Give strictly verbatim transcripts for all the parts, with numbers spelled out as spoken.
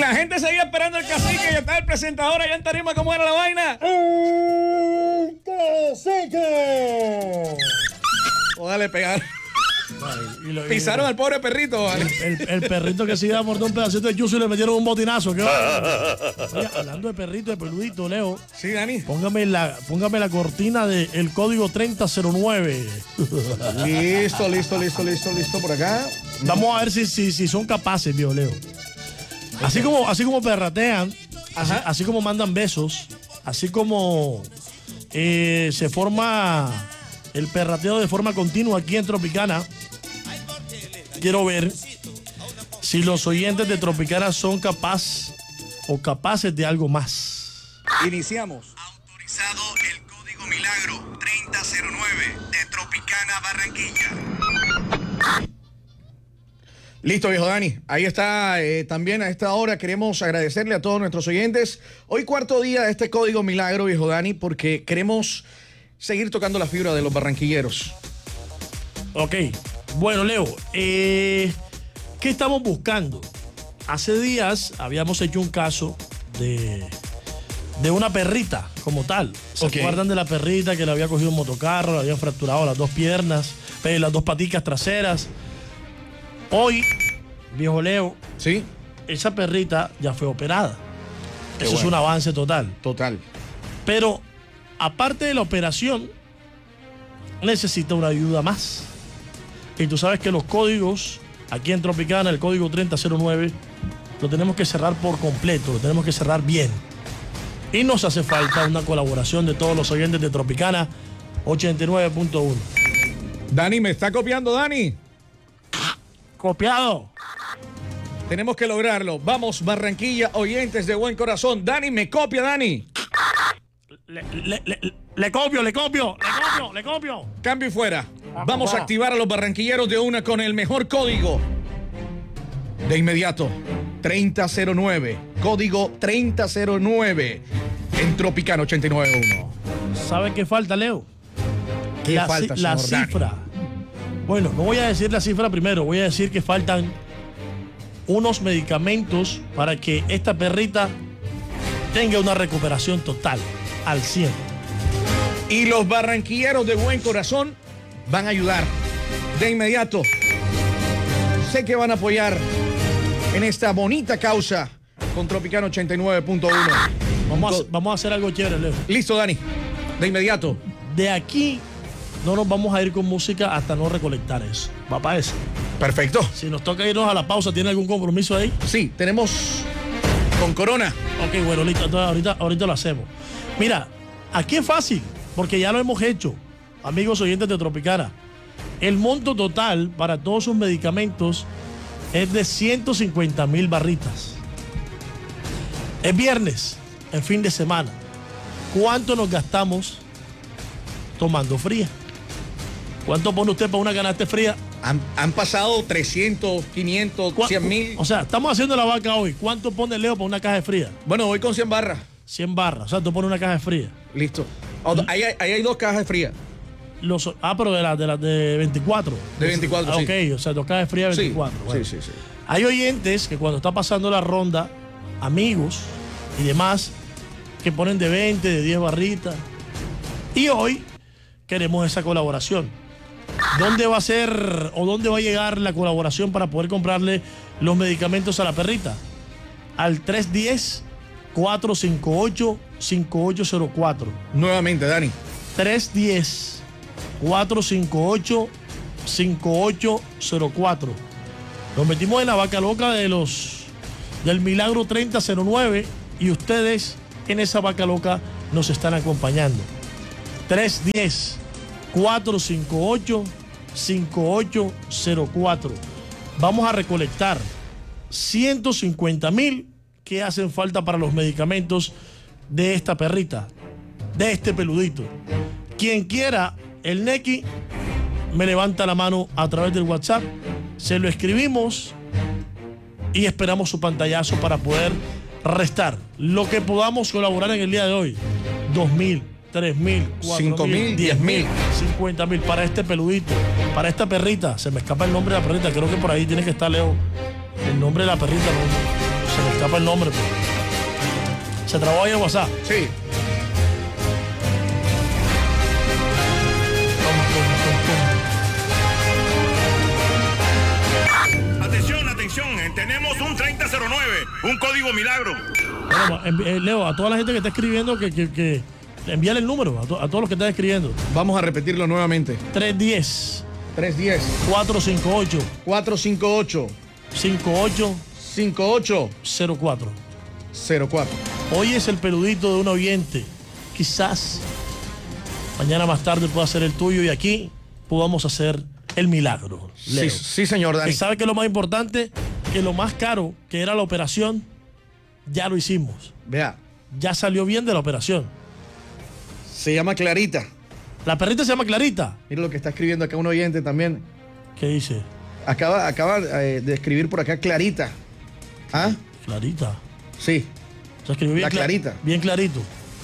La gente seguía esperando el cacique y está el presentador allá en tarima. ¿Cómo era la vaina? ¡El cacique! O dale pegar. Vale, y lo, Pisaron y, al pobre perrito, ¿vale? El, el, el perrito que se iba a morder un pedacito de yuzu y le metieron un botinazo. ¿Qué va? Oye, hablando de perrito, de peludito, Leo. Sí, Dani. Póngame la, póngame la cortina del código treinta cero nueve. Listo, listo, listo, listo, listo por acá. Vamos a ver si, si, si son capaces, viejo Leo. Así como, así como perratean, así, así como mandan besos, así como eh, se forma el perrateo de forma continua aquí en Tropicana. Quiero ver si los oyentes de Tropicana son capaces o capaces de algo más. Iniciamos. Autorizado el código Milagro treinta cero nueve de Tropicana Barranquilla. Listo, viejo Dani. Ahí está. Eh, también a esta hora queremos agradecerle a todos nuestros oyentes. Hoy cuarto día de este código Milagro, viejo Dani, porque queremos seguir tocando la fibra de los barranquilleros. Ok. Bueno, Leo, eh, ¿qué estamos buscando? Hace días habíamos hecho un caso de, de una perrita como tal. ¿Se okay. acuerdan de la perrita que le había cogido un motocarro, le habían fracturado las dos piernas, eh, las dos paticas traseras? Hoy, viejo Leo, ¿sí? Esa perrita ya fue operada. Qué Eso bueno. es un avance total. Total. Pero, aparte de la operación, necesita una ayuda más. Y tú sabes que los códigos, aquí en Tropicana, el código treinta cero nueve, lo tenemos que cerrar por completo, lo tenemos que cerrar bien. Y nos hace falta una colaboración de todos los oyentes de Tropicana ochenta y nueve punto uno. Dani, ¿me está copiando, Dani? Copiado. Tenemos que lograrlo. Vamos, Barranquilla, oyentes de buen corazón. Dani, ¿me copia, Dani? Le, le, le, le copio, le copio, le copio, le copio. Cambio y fuera. Vamos a activar a los barranquilleros de una con el mejor código. De inmediato, treinta cero nueve. Código treinta cero nueve en Tropicana ochenta y nueve punto uno. ¿Sabe qué falta, Leo? ¿Qué la, falta, La señor cifra. Dani? Bueno, no voy a decir la cifra primero, voy a decir que faltan unos medicamentos para que esta perrita tenga una recuperación total, al cien. Y los barranquilleros de buen corazón van a ayudar de inmediato. Sé que van a apoyar en esta bonita causa con Tropicana ochenta y nueve punto uno. Vamos a, vamos a hacer algo chévere, Leo. Listo, Dani. De inmediato. De aquí no nos vamos a ir con música hasta no recolectar eso. Va para eso. Perfecto. Si nos toca irnos a la pausa, ¿tiene algún compromiso ahí? Sí, tenemos con Corona. Ok, bueno, listo. Entonces ahorita, ahorita lo hacemos. Mira, aquí es fácil, porque ya lo hemos hecho, amigos oyentes de Tropicana. El monto total para todos sus medicamentos es de ciento cincuenta mil barritas. Es viernes, en fin de semana. ¿Cuánto nos gastamos tomando fría? ¿Cuánto pone usted para una canasta fría? Han, han pasado trescientos, quinientos, cien mil. O sea, estamos haciendo la vaca hoy. ¿Cuánto pone Leo para una caja de fría? Bueno, voy con cien barras. cien barras. O sea, tú pones una caja de fría. Listo. Oh, ahí, hay, ahí hay dos cajas de fría. Los, ah, pero de las de, la de veinticuatro. De veinticuatro, ah, sí. Ok, o sea, dos cajas de fría de Sí, veinticuatro. Bueno. sí, sí, sí. Hay oyentes que cuando está pasando la ronda, amigos y demás, que ponen de veinte, de diez barritas. Y hoy queremos esa colaboración. ¿Dónde va a ser o dónde va a llegar la colaboración para poder comprarle los medicamentos a la perrita? Al tres uno cero, cuatro cinco ocho, cinco ocho cero cuatro. Nuevamente, Dani. tres uno cero, cuatro cinco ocho, cinco ocho cero cuatro. Nos metimos en la vaca loca de los del Milagro treinta cero nueve y ustedes en esa vaca loca nos están acompañando. tres uno cero, cuatro cinco ocho, cinco ocho cero cuatro. Vamos a recolectar ciento cincuenta mil que hacen falta para los medicamentos de esta perrita, de este peludito. Quien quiera el Neki, me levanta la mano a través del WhatsApp, se lo escribimos y esperamos su pantallazo para poder restar lo que podamos colaborar en el día de hoy. Dos mil, tres mil, cinco mil, diez mil, cincuenta mil para este peludito, para esta perrita. Se me escapa el nombre de la perrita, creo que por ahí tiene que estar, Leo, el nombre de la perrita. No, Se me escapa el nombre, pero... Se trabó ahí en WhatsApp. Sí. Atención, atención, tenemos un treinta cero nueve, un código milagro. Bueno, envi- eh, Leo, a toda la gente que está escribiendo, que, que, que envíale el número, a, to- a todos los que están escribiendo. Vamos a repetirlo nuevamente. tres uno cero, tres uno cero, cuatro cinco ocho, cuatro cinco ocho, cinco ocho cinco ocho cero cuatro. cero cuatro. Hoy es el peludito de un oyente. Quizás mañana más tarde pueda ser el tuyo y aquí podamos hacer el milagro. Leo. Sí, sí, señor Dani. Y sabe que lo más importante, que lo más caro, que era la operación, ya lo hicimos. Vea, Ya salió bien de la operación. se llama Clarita. La perrita se llama Clarita. Mira lo que está escribiendo acá un oyente también. ¿Qué dice? Acaba, acaba eh, de escribir por acá Clarita. ¿Ah? Clarita. Sí, Se escribió bien La cla- Clarita. Bien clarito.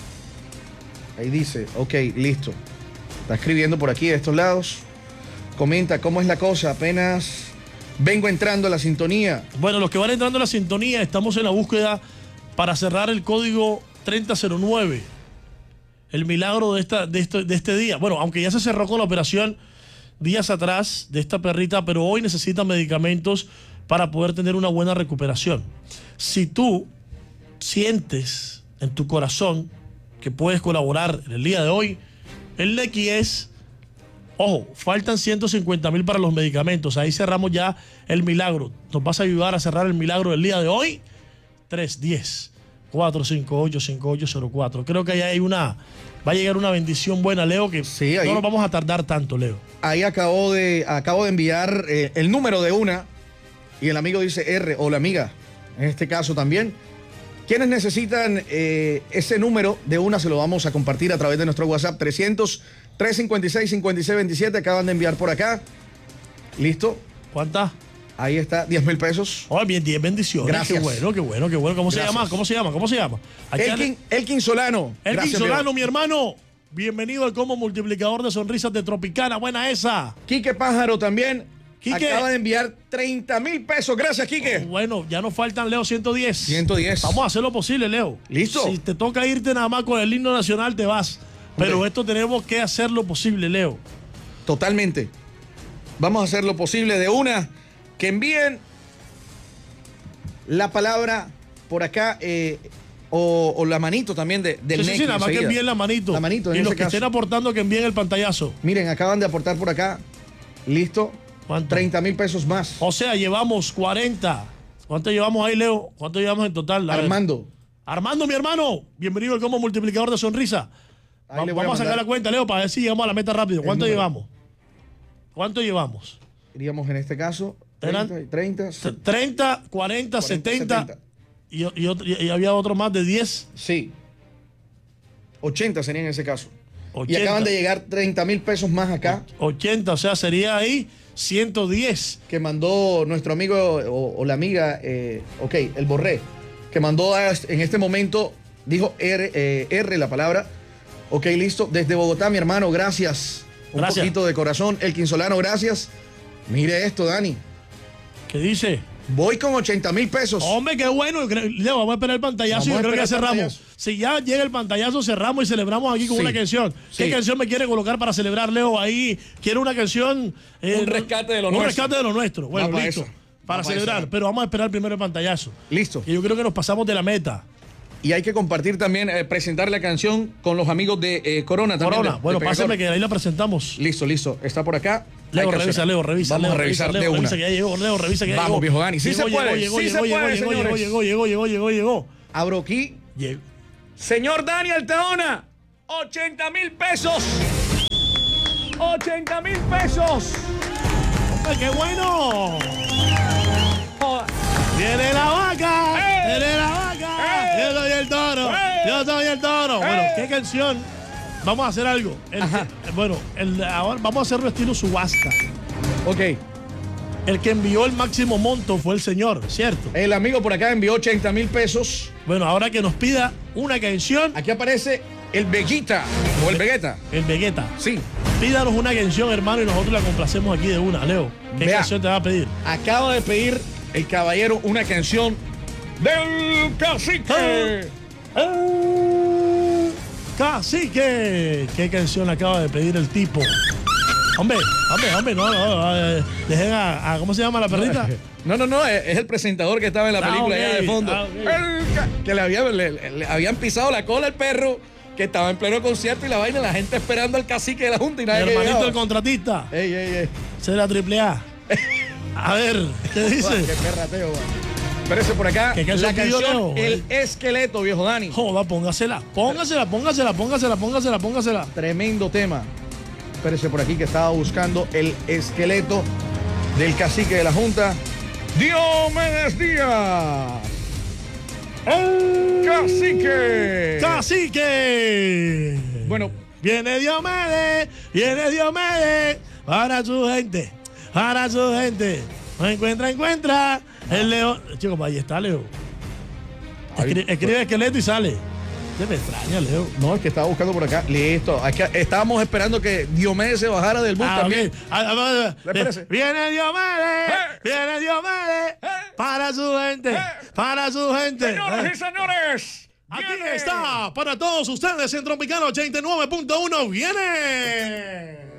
ahí dice. Ok, listo. Está escribiendo por aquí de estos lados. Comenta cómo es la cosa. Apenas vengo entrando a la sintonía. Bueno, los que van entrando a la sintonía, estamos en la búsqueda para cerrar el código treinta cero nueve. El milagro de, esta, de, este, de este día. Bueno, aunque ya se cerró con la operación días atrás de esta perrita, pero hoy necesita medicamentos para poder tener una buena recuperación. Si tú sientes en tu corazón que puedes colaborar en el día de hoy, el Lequi es... Ojo, faltan ciento cincuenta mil para los medicamentos. Ahí cerramos ya el milagro. ¿Nos vas a ayudar a cerrar el milagro del día de hoy? tres uno cero, cuatro cinco ocho, cinco ocho cero cuatro. Creo que ahí hay una... Va a llegar una bendición buena, Leo, que Sí, ahí. no nos vamos a tardar tanto, Leo. Ahí acabo de, acabo de enviar eh, el número de una y el amigo dice R o la amiga, en este caso también. Quienes necesitan eh, ese número de una se lo vamos a compartir a través de nuestro WhatsApp trescientos, trescientos cincuenta y seis, cincuenta y seis veintisiete. Acaban de enviar por acá. Listo. ¿Cuántas? Ahí está, diez mil pesos. Oh, bien, diez bendiciones. Gracias. Qué bueno, qué bueno, qué bueno. ¿Cómo se Gracias. llama? ¿Cómo se llama? ¿Cómo se llama? Aquí Elkin, Elkin Solano. Elkin Gracias, Solano, Leo. mi hermano. Bienvenido al Combo Multiplicador de Sonrisas de Tropicana. Buena esa. Quique Pájaro también. Quique. Acaba de enviar treinta mil pesos. Gracias, Quique. Bueno, ya nos faltan, Leo, ciento diez. ciento diez. Vamos a hacer lo posible, Leo. ¿Listo? Si te toca irte nada más con el himno nacional, te vas. Pero Ok. esto tenemos que hacer lo posible, Leo. Totalmente. Vamos a hacer lo posible de una. Que envíen la palabra por acá eh, o, o la manito también de, del Sí, sí, Nequi sí, nada más que enseguida. envíen la manito. La manito, en y los ese que caso. estén aportando, que envíen el pantallazo. Miren, acaban de aportar por acá. Listo. ¿Cuánto? treinta mil pesos más. O sea, llevamos cuarenta. ¿Cuánto llevamos ahí, Leo? ¿Cuánto llevamos en total? A ver. Armando. Armando, mi hermano. Bienvenido al Combo Multiplicador de Sonrisa. Ahí Va- le voy a Vamos a sacar mandar la cuenta, Leo, para ver si llegamos a la meta rápido. ¿Cuánto número. llevamos? ¿Cuánto llevamos? Iríamos en este caso. Eran treinta, treinta. treinta, cuarenta, setenta. setenta. Y, y otro- y había otro más de diez. Sí. ochenta sería en ese caso. Y ochenta. acaban de llegar treinta mil pesos más acá ochenta, o sea, sería ahí ciento diez. que mandó nuestro amigo o, o la amiga, eh, ok, el Borré, que mandó a- en este momento, dijo R, eh, R la palabra. Ok, listo. Desde Bogotá, mi hermano, gracias. Un Gracias. poquito de corazón. El Quinsolano, gracias. Mire esto, Dani. ¿Qué dice? Voy con ochenta mil pesos. Hombre, qué bueno. Yo creo- Leo, vamos a esperar el pantallazo Vamos y yo a creo que ya esperar el cerramos. pantallazo. Si ya llega el pantallazo, cerramos y celebramos aquí con Sí. una canción. ¿Qué Sí. canción me quiere colocar para celebrar, Leo? Ahí quiero una canción. eh, Un rescate de lo un nuestro. rescate de lo nuestro. Bueno, Va pa' listo. eso. Para Va pa' celebrar. eso. Pero vamos a esperar primero el pantallazo. Listo. Que yo creo que nos pasamos de la meta. Y hay que compartir también, eh, presentar la canción con los amigos de eh, Corona también. Corona. de- de Bueno, Pegacor. pásame que ahí la presentamos. Listo, listo. Está por acá. Leo, Hay que revisa, hacer- Leo, revisa. Vamos Leo, a revisar revisa, de Leo, una. revisa que ya llegó, Leo, revisa que ya Vamos, llegó. viejo Dani, sí Llegó, se llegó, puede, Llegó, sí llegó, se llegó, puede, llegó, señores. llegó, llegó, llegó, llegó, llegó. Abro aquí. Llegó. Señor Daniel Teona, ochenta mil pesos. ochenta mil pesos. ¡Hombre, qué bueno! Joda. ¡Viene la vaca! ¡Eh! ¡Viene la vaca! ¡Eh! ¡Yo soy el toro! ¡Eh! ¡Yo soy el toro! Bueno, ¡Eh! ¿qué canción? Vamos a hacer algo. El Ajá. que- bueno, el- ahora vamos a hacerlo estilo subasta. Ok. El que envió el máximo monto fue el señor, ¿cierto? El amigo por acá envió ochenta mil pesos. Bueno, ahora que nos pida una canción, Aquí aparece el Vegeta o el Vegeta. el Vegeta. Sí. Pídanos una canción, hermano, y nosotros la complacemos aquí de una. Leo, ¿qué Vea. canción te va a pedir? Acaba de pedir el caballero una canción del cacique. ¡Eh! Cacique. ¿Qué canción acaba de pedir el tipo? Hombre, hombre, hombre, no, no, eh, dejen a, a- ¿cómo se llama la perrita? No, no, no, es, es el presentador que estaba en la Ah, película ok, allá de fondo. ah, ok. El ca- que le, había- le- le habían pisado la cola al perro, que estaba en pleno concierto y la vaina, la gente esperando al cacique de la junta y Mi nadie que hermanito llegaba. el contratista. Ey, ey, ey. Ese era triple A. A ver, ¿qué Guau, dice? qué perrateo, guau. Espérese por acá. ¿Qué canción La pidió canción Leo? El Esqueleto, viejo Dani. Joda, póngasela, póngasela, póngasela, póngasela, póngasela, póngasela. Tremendo tema. Espérese por aquí que estaba buscando El Esqueleto del cacique de la junta. Diomedes Díaz. ¡Eh! Cacique. ¡Cacique! Bueno, Viene Diomedes, viene Diomedes para su gente, para su gente. No encuentra, encuentra el león. Chico, ahí está Leo. Escri- escribe esqueleto y sale. Se me extraña, Leo. no, es que estaba buscando por acá. Listo. Es que estábamos esperando que Diomedes se bajara del bus Ah, también. ok. Ah, ah, ah, ah. Espérese. Viene Diomedes, ¡Eh! viene Diomedes ¡Eh! para su gente, ¡Eh! para su gente. Señoras Eh. y señores. Aquí viene está para todos ustedes en Tropicana ochenta y nueve punto uno. Viene.